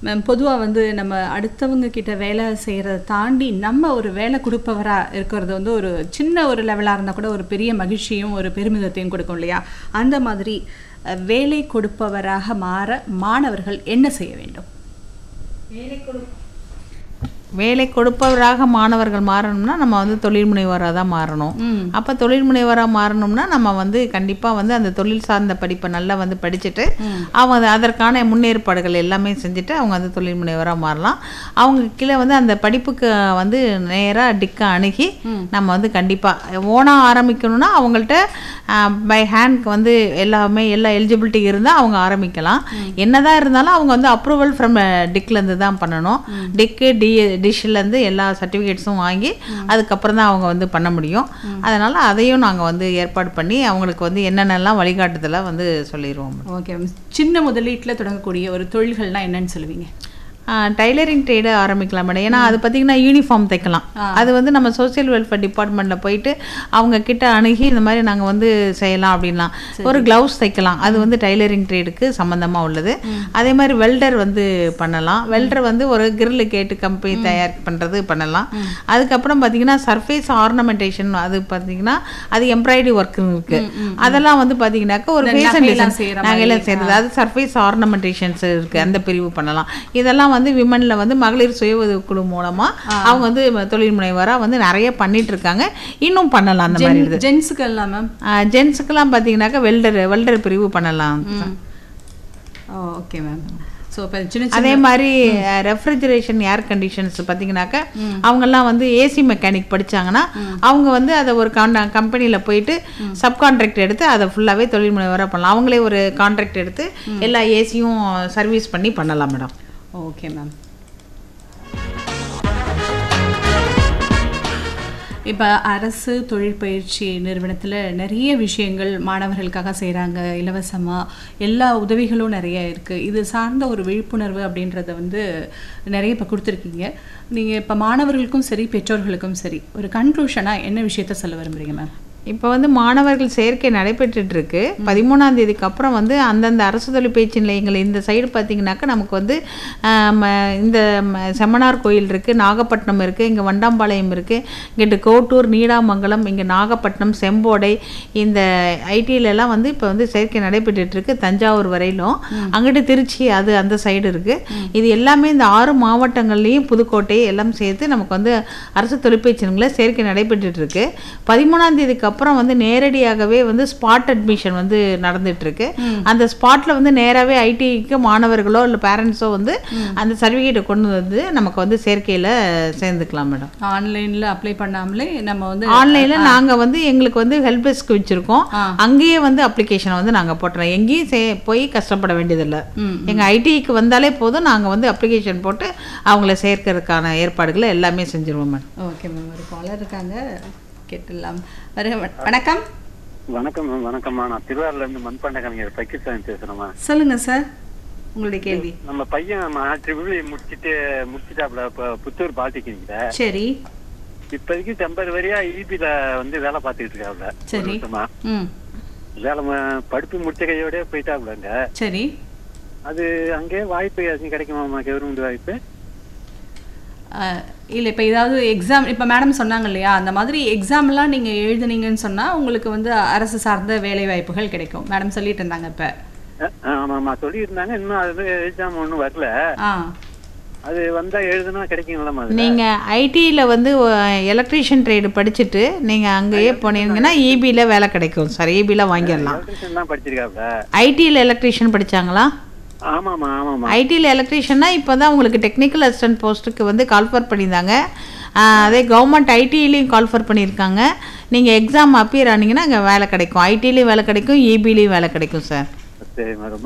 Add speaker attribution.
Speaker 1: Ma'am பொதுவாக வந்து நம்ம அடுத்தவங்க கிட்ட வேலை செய்கிறத தாண்டி நம்ம ஒரு வேலை கொடுப்பவராக இருக்கிறது வந்து ஒரு சின்ன ஒரு லெவலாக இருந்தால் கூட ஒரு பெரிய மகிழ்ச்சியும் ஒரு பெருமிதத்தையும் கொடுக்கும் இல்லையா? அந்த மாதிரி வேலை கொடுப்பவராக மாற மாணவர்கள் என்ன செய்ய வேண்டும்?
Speaker 2: வேலை கொடுப்பவராக மாணவர்கள் மாறணும்னா நம்ம வந்து தொழில் முனைவராக தான் மாறணும். அப்போ தொழில் முனைவராக மாறணும்னா நம்ம வந்து கண்டிப்பாக வந்து அந்த தொழில் சார்ந்த படிப்பை நல்லா வந்து படிச்சுட்டு அவங்க அதற்கான முன்னேற்பாடுகள் எல்லாமே செஞ்சுட்டு அவங்க வந்து தொழில் முனைவராக மாறலாம். அவங்க கீழே வந்து அந்த படிப்புக்கு வந்து நேராக டிக்கை அணுகி நம்ம வந்து கண்டிப்பாக ஓனாக ஆரம்பிக்கணும்னா அவங்கள்ட்ட பை ஹேண்ட் வந்து எல்லா எலிஜிபிலிட்டி இருந்தால் அவங்க ஆரம்பிக்கலாம். என்னதான் இருந்தாலும் அவங்க வந்து அப்ரூவல் ஃப்ரம் டிக்லேருந்து தான் பண்ணணும். டிக்கு டிஷ்லேருந்து எல்லா சர்டிஃபிகேட்ஸும் வாங்கி அதுக்கப்புறம் தான் அவங்க வந்து பண்ண முடியும். அதனால் அதையும் நாங்கள் வந்து ஏற்பாடு பண்ணி அவங்களுக்கு வந்து என்னென்னலாம் வழிகாட்டுதலாக வந்து சொல்லிடுவோம்.
Speaker 1: ஓகே, சின்ன முதலீட்டில் தொடங்கக்கூடிய ஒரு தொழில்கள்னால் என்னன்னு சொல்லுவீங்க?
Speaker 2: டைலரிங் ட்ரேடு ஆரம்பிக்கலாம் மேடம். ஏன்னா அது பார்த்திங்கன்னா யூனிஃபார்ம் தைக்கலாம். அது வந்து நம்ம சோசியல் வெல்ஃபேர் டிபார்ட்மெண்ட்டில் போயிட்டு அவங்க கிட்ட அணுகி இந்த மாதிரி நாங்கள் வந்து செய்யலாம் அப்படின்லாம். ஒரு க்ளவுஸ் தைக்கலாம், அது வந்து டைலரிங் ட்ரேடுக்கு சம்மந்தமாக உள்ளது. அதே மாதிரி வெல்டர் வந்து பண்ணலாம். வெல்டர் வந்து ஒரு கிரில் கேட்டு கம்பெனி தயார் பண்ணுறது பண்ணலாம். அதுக்கப்புறம் பார்த்திங்கன்னா சர்ஃபேஸ் ஆர்னமெண்டேஷன், அது பார்த்திங்கன்னா அது எம்ப்ராய்டரி ஒர்க் இருக்குது. அதெல்லாம் வந்து பார்த்திங்கனாக்கா ஒரு ஃபேஷன் டிசைன் நகையெல்லாம் செய்கிறது, அது சர்ஃபேஸ் ஆர்னமெண்டேஷன்ஸ் இருக்குது, அந்த பிரிவு பண்ணலாம். இதெல்லாம் வந்து விமன்ல வந்து மகளிர் சுய உதவி குழு மூலமா அவங்க வந்து தொழில் முனைவரா வந்து நிறைய பண்ணிட்டு இருக்காங்க. இன்னும் பண்ணலாம். அந்த மாதிரி
Speaker 1: ஜென்ஸுக்கெல்லாம் மேம்,
Speaker 2: ஜென்ஸுக்கெல்லாம் பார்த்தீங்கன்னாக்கா வெல்டர் பிரிவு பண்ணலாம்.
Speaker 1: Okay ma'am.
Speaker 2: அதே மாதிரி ரெஃப்ரிஜரேஷன் ஏர் கண்டிஷன்ஸ் பார்த்தீங்கன்னாக்கா அவங்கெல்லாம் வந்து ஏசி மெக்கானிக் படித்தாங்கன்னா அவங்க வந்து அதை ஒரு கம்பெனியில் போயிட்டு சப்கான்ட்ராக்ட் எடுத்து அதை ஃபுல்லாகவே தொழில் முனைவராக பண்ணலாம். அவங்களே ஒரு கான்ட்ராக்ட் எடுத்து எல்லா ஏசியும் சர்வீஸ் பண்ணி பண்ணலாம் மேடம்.
Speaker 1: Okay ma'am. இப்போ அரசு தொழிற்பயிற்சி நிறுவனத்தில் நிறைய விஷயங்கள் மாணவர்களுக்காக செய்கிறாங்க, இலவசமாக எல்லா உதவிகளும் நிறைய இருக்குது. இது சார்ந்த ஒரு விழிப்புணர்வு அப்படின்றத வந்து நிறைய இப்போ கொடுத்துருக்கீங்க. நீங்கள் இப்போ மாணவர்களுக்கும் சரி பெற்றோர்களுக்கும் சரி ஒரு கன்க்ளூஷனாக என்ன விஷயத்த சொல்ல விரும்புகிறீங்க மேம்?
Speaker 2: இப்போ வந்து மாணவர்கள் சேர்க்கை நடைபெற்றுருக்கு. 13ஆம் தேதிக்கு அப்புறம் வந்து அந்தந்த அரசு தொழிற்பயிற்சி நிலையங்கள் இந்த சைடு பார்த்திங்கனாக்கா நமக்கு வந்து இந்த செம்மனார் கோயில் இருக்குது, நாகப்பட்டினம் இருக்குது, இங்கே வண்டாம்பாளையம் இருக்குது, இங்கிட்டு கோட்டூர், நீடாமங்கலம், இங்கே நாகப்பட்டினம், செம்போடை, இந்த ஐடியிலலாம் வந்து இப்போ வந்து சேர்க்கை நடைபெற்றுருக்கு. தஞ்சாவூர் வரையிலும், அங்கிட்டு திருச்சி அது அந்த சைடு இருக்குது. இது எல்லாமே இந்த 6 மாவட்டங்கள்லேயும் புதுக்கோட்டை எல்லாம் சேர்த்து நமக்கு வந்து அரசு தொழிற்பயிற்சி நிலையங்களில் சேர்க்கை நடைபெற்றுருக்கு. 13ஆம் தேதிக்கு அப்புறம் வந்து நேரடியாகவே வந்து ஸ்பாட் அட்மிஷன் வந்து நடந்துட்டு இருக்கு. அந்த ஸ்பாட்ல வந்து நேராகவே ஐடிக்கு மாணவர்களோ இல்லை பேரண்ட்ஸோ வந்து அந்த சர்டிஃபிகேட்டை கொண்டு வந்து நமக்கு வந்து சேர்க்கையில் சேர்ந்துக்கலாம் மேடம்.
Speaker 1: ஆன்லைனில் அப்ளை பண்ணாமலே நம்ம வந்து
Speaker 2: ஆன்லைனில் நாங்கள் வந்து எங்களுக்கு வந்து ஹெல்ப் டெஸ்க் வச்சுருக்கோம். அங்கேயே வந்து அப்ளிகேஷனை வந்து நாங்கள் போட்டுறோம். எங்கேயும் போய் கஷ்டப்பட வேண்டியதில்லை. எங்கள் ஐடிக்கு வந்தாலே போதும், நாங்கள் வந்து அப்ளிகேஷன் போட்டு அவங்கள சேர்க்கறதுக்கான ஏற்பாடுகளை எல்லாமே செஞ்சுருவோம் மேடம்.
Speaker 1: Okay ma'am. ஒரு காலர் இருக்காங்க, கேட்டுடலாம். வணக்கம்.
Speaker 3: வணக்கம் மேம். வணக்கம்மா, நான் திருவாரூர்ல இருந்து மண்பாண்ட கலைஞர் பக்கீர்சாமி பேசுறேம்மா.
Speaker 1: சொல்லுங்க சார், உங்களுடைய கேள்வி.
Speaker 3: நம்ம பையன் ட்ரிபிள் முடிச்சுட்டாப்ல புத்தூர் பாலிடெக்னிக்ல.
Speaker 1: சரி.
Speaker 3: இப்போதைக்கு டெம்பரவரியா இபில வந்து வேலை பார்த்துக்கிட்டு இருக்காப்ல.
Speaker 1: சரி.
Speaker 3: வேலை படிப்பு முடிச்ச கையோட போயிட்டாப்லங்க.
Speaker 1: சரி.
Speaker 3: அது அங்கே வாய்ப்பு ஏதாச்சும் கிடைக்குமாம்மா, கவர்மெண்ட் வாய்ப்பு?
Speaker 1: இல்லை, இப்போ ஏதாவது எக்ஸாம் இப்போ மேடம் சொன்னாங்க இல்லையா, அந்த மாதிரி எக்ஸாம்லாம் நீங்கள் எழுதுனீங்கன்னு சொன்னால் உங்களுக்கு வந்து அரசு சார்ந்த வேலை வாய்ப்புகள் கிடைக்கும் மேடம் சொல்லிட்டு இருந்தாங்க. இப்போ
Speaker 3: ஆமாம்மா சொல்லியிருந்தாங்க. இன்னும் அது எக்ஸாம் ஒன்றும் வரல. அது வந்தால் எழுதுனா கிடைக்குங்களா?
Speaker 2: நீங்கள் ஐடியில் வந்து எலக்ட்ரீஷியன் ட்ரேடு படிச்சுட்டு நீங்கள் அங்கேயே போனீங்கன்னா இபியில் வேலை கிடைக்கும் சார். இபியில் வாங்கிடலாம்.
Speaker 3: எலக்ட்ரீஷியன் தான் படிச்சிருக்காப்ல.
Speaker 2: ஐடியில் எலக்ட்ரீஷியன் படித்தாங்களா?
Speaker 3: ஆமாம்மா ஆமாம்மா.
Speaker 2: ஐடியில் எலக்ட்ரீஷியன்னா இப்போ தான் உங்களுக்கு டெக்னிக்கல் அசிஸ்டன்ட் போஸ்ட்டுக்கு வந்து கால்ஃபர் பண்ணியிருந்தாங்க. அதே கவர்மெண்ட் ஐடியிலையும் கால்ஃபர் பண்ணியிருக்காங்க. நீங்கள் எக்ஸாம் அப்பியர் ஆனீங்கன்னா அங்கே வேலை கிடைக்கும். ஐடிலையும் வேலை கிடைக்கும், இபிலையும் வேலை கிடைக்கும் சார்.
Speaker 3: சரி மேடம்.